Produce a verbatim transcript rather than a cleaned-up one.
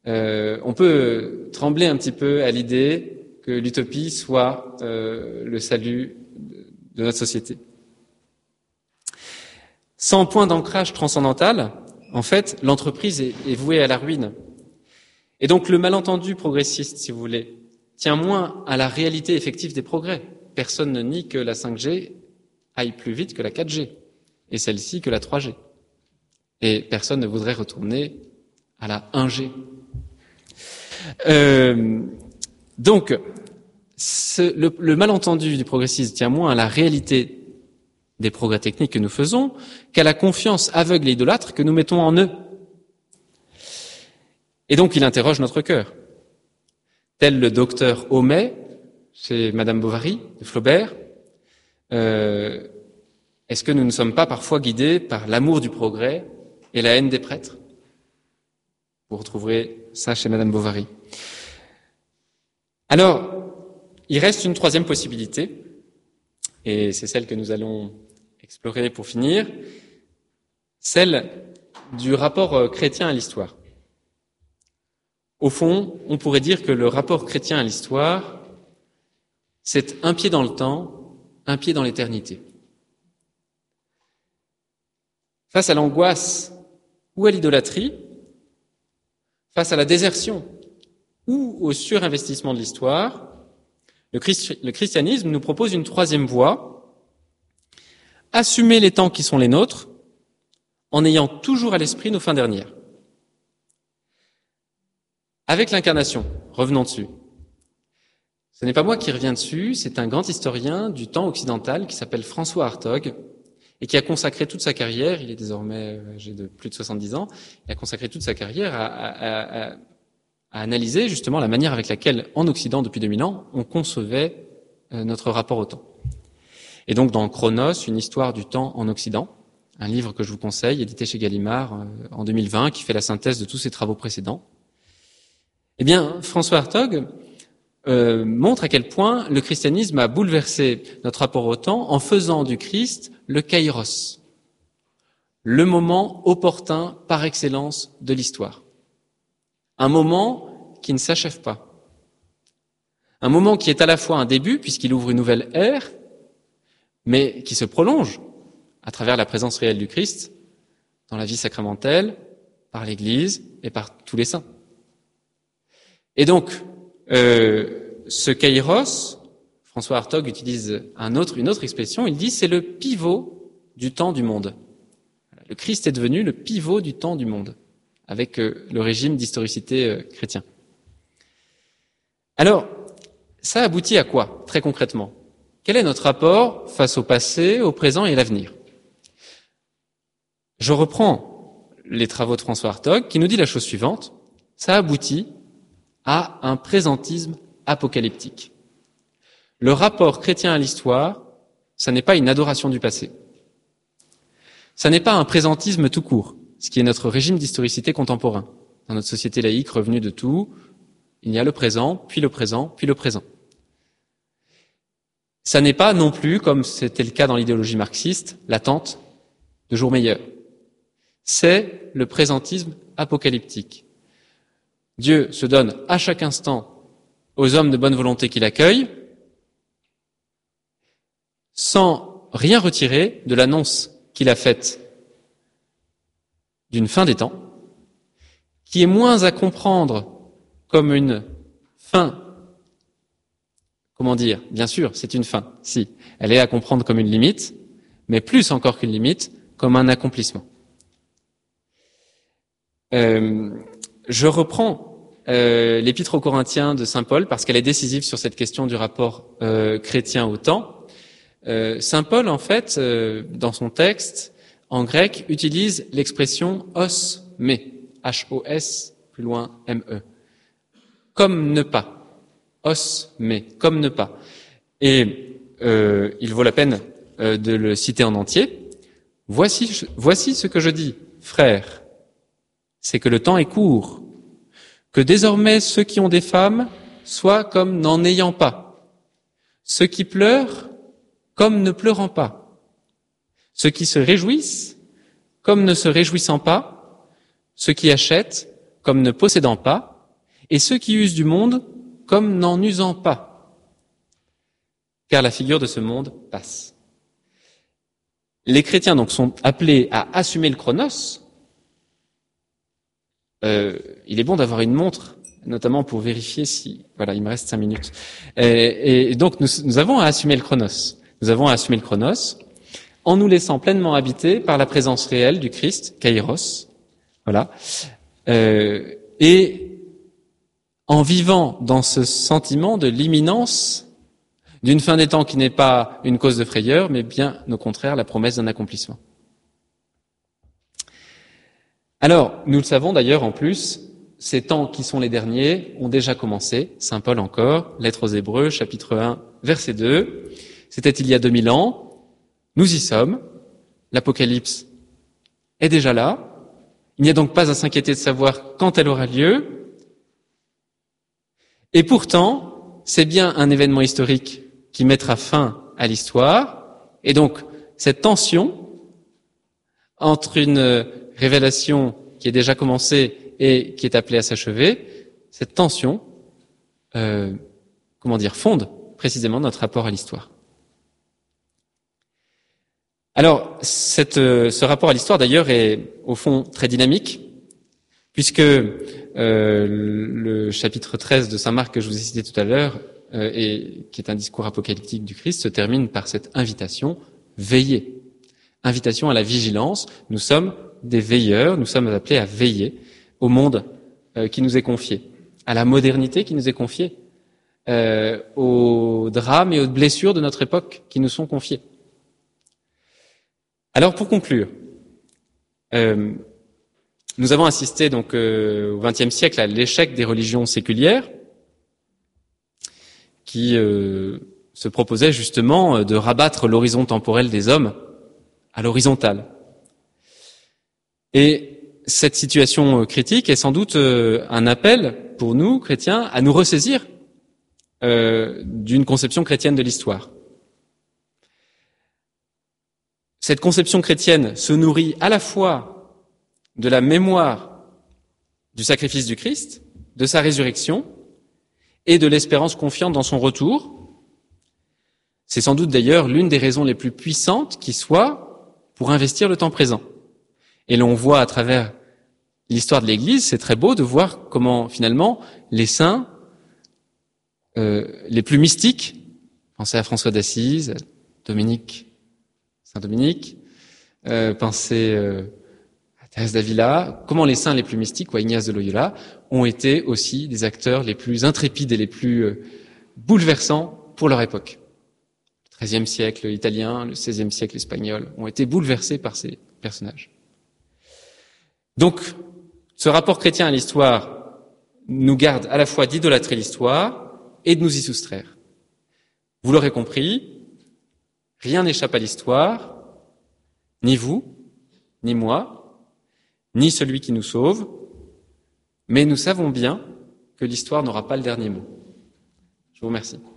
euh, on peut trembler un petit peu à l'idée que l'utopie soit euh, le salut de notre société. Sans point d'ancrage transcendantal, en fait, l'entreprise est, est vouée à la ruine. Et donc le malentendu progressiste, si vous voulez, tient moins à la réalité effective des progrès. Personne ne nie que la cinq G aille plus vite que la quatre G, et celle-ci que la trois G. Et personne ne voudrait retourner à la un G. Euh, donc, ce, le, le malentendu du progressisme tient moins à la réalité des progrès techniques que nous faisons qu'à la confiance aveugle et idolâtre que nous mettons en eux. Et donc, il interroge notre cœur. Tel le docteur Homais, chez Madame Bovary, de Flaubert, euh, est-ce que nous ne sommes pas parfois guidés par l'amour du progrès et la haine des prêtres? Vous retrouverez ça chez Madame Bovary. Alors, il reste une troisième possibilité, et c'est celle que nous allons explorer pour finir, celle du rapport chrétien à l'histoire. Au fond, on pourrait dire que le rapport chrétien à l'histoire, c'est un pied dans le temps, un pied dans l'éternité. Face à l'angoisse ou à l'idolâtrie, face à la désertion ou au surinvestissement de l'histoire, le, Christ, le christianisme nous propose une troisième voie, assumer les temps qui sont les nôtres en ayant toujours à l'esprit nos fins dernières. Avec l'incarnation, revenons dessus. Ce n'est pas moi qui reviens dessus, c'est un grand historien du temps occidental qui s'appelle François Hartog et qui a consacré toute sa carrière, il est désormais âgé de plus de soixante-dix ans, il a consacré toute sa carrière à, à, à, à analyser justement la manière avec laquelle, en Occident, depuis deux mille ans, on concevait notre rapport au temps. Et donc dans Chronos, une histoire du temps en Occident, un livre que je vous conseille, édité chez Gallimard en deux mille vingt, qui fait la synthèse de tous ses travaux précédents, eh bien, François Hartog euh, montre à quel point le christianisme a bouleversé notre rapport au temps en faisant du Christ le kairos, le moment opportun par excellence de l'histoire. Un moment qui ne s'achève pas. Un moment qui est à la fois un début, puisqu'il ouvre une nouvelle ère, mais qui se prolonge à travers la présence réelle du Christ dans la vie sacramentelle, par l'Église et par tous les saints. Et donc, euh, ce kairos, François Hartog utilise un autre, une autre expression, il dit c'est le pivot du temps du monde. Le Christ est devenu le pivot du temps du monde, avec euh, le régime d'historicité euh, chrétien. Alors, ça aboutit à quoi, très concrètement? Quel est notre rapport face au passé, au présent et à l'avenir? Je reprends les travaux de François Hartog, qui nous dit la chose suivante, ça aboutit à un présentisme apocalyptique. Le rapport chrétien à l'histoire, ça n'est pas une adoration du passé. Ça n'est pas un présentisme tout court, ce qui est notre régime d'historicité contemporain. Dans notre société laïque revenue de tout, il y a le présent, puis le présent, puis le présent. Ça n'est pas non plus, comme c'était le cas dans l'idéologie marxiste, l'attente de jours meilleurs. C'est le présentisme apocalyptique. Dieu se donne à chaque instant aux hommes de bonne volonté qui l'accueillent, sans rien retirer de l'annonce qu'il a faite d'une fin des temps, qui est moins à comprendre comme une fin. Comment dire? Bien sûr, c'est une fin, si. Elle est à comprendre comme une limite, mais plus encore qu'une limite, comme un accomplissement. Euh, je reprends euh, l'Épître aux Corinthiens de saint Paul, parce qu'elle est décisive sur cette question du rapport euh, chrétien au temps. Euh, saint Paul, en fait, euh, dans son texte, en grec, utilise l'expression os me, H O S, plus loin M E, comme ne pas. Os me, comme ne pas. Et euh, il vaut la peine euh, de le citer en entier. Voici, voici ce que je dis, frères, c'est que le temps est court, que désormais ceux qui ont des femmes soient comme n'en ayant pas, ceux qui pleurent comme ne pleurant pas, ceux qui se réjouissent comme ne se réjouissant pas, ceux qui achètent comme ne possédant pas, et ceux qui usent du monde comme n'en usant pas, car la figure de ce monde passe. Les chrétiens donc sont appelés à assumer le chronos. Euh, il est bon d'avoir une montre, notamment pour vérifier si... Voilà, il me reste cinq minutes. Et, et donc nous, nous avons à assumer le chronos. Nous avons à assumer le chronos en nous laissant pleinement habiter par la présence réelle du Christ, Kairos. Voilà. Euh, et en vivant dans ce sentiment de l'imminence d'une fin des temps qui n'est pas une cause de frayeur, mais bien, au contraire, la promesse d'un accomplissement. Alors, nous le savons d'ailleurs en plus, ces temps qui sont les derniers ont déjà commencé. Saint Paul encore, lettre aux Hébreux, chapitre un, verset deux. C'était il y a deux mille ans. Nous y sommes. L'Apocalypse est déjà là. Il n'y a donc pas à s'inquiéter de savoir quand elle aura lieu. Et pourtant, c'est bien un événement historique qui mettra fin à l'histoire. Et donc, cette tension entre une révélation qui est déjà commencée et qui est appelée à s'achever, cette tension, euh, comment dire, fonde précisément notre rapport à l'histoire. Alors, cette, ce rapport à l'histoire, d'ailleurs, est au fond très dynamique, puisque euh, le chapitre treize de saint Marc que je vous ai cité tout à l'heure, euh, et qui est un discours apocalyptique du Christ, se termine par cette invitation « Veillez ». Invitation à la vigilance. Nous sommes des veilleurs, nous sommes appelés à veiller au monde euh, qui nous est confié, à la modernité qui nous est confiée, euh, aux drames et aux blessures de notre époque qui nous sont confiés. Alors, pour conclure, euh, nous avons assisté donc euh, au vingtième siècle à l'échec des religions séculières qui euh, se proposaient justement de rabattre l'horizon temporel des hommes à l'horizontale. Et cette situation critique est sans doute euh, un appel pour nous, chrétiens, à nous ressaisir euh, d'une conception chrétienne de l'histoire. Cette conception chrétienne se nourrit à la fois de la mémoire du sacrifice du Christ, de sa résurrection et de l'espérance confiante dans son retour. C'est sans doute d'ailleurs l'une des raisons les plus puissantes qui soit pour investir le temps présent. Et l'on voit à travers l'histoire de l'Église, c'est très beau de voir comment finalement les saints euh, les plus mystiques, pensez à François d'Assise, Dominique, Saint Dominique, euh, pensez euh, à Thérèse d'Avila, comment les saints les plus mystiques, ou à Ignace de Loyola, ont été aussi des acteurs les plus intrépides et les plus euh, bouleversants pour leur époque. Le treizième siècle italien, le seizième siècle espagnol ont été bouleversés par ces personnages. Donc, ce rapport chrétien à l'histoire nous garde à la fois d'idolâtrer l'histoire et de nous y soustraire. Vous l'aurez compris, rien n'échappe à l'histoire, ni vous, ni moi, ni celui qui nous sauve, mais nous savons bien que l'histoire n'aura pas le dernier mot. Je vous remercie.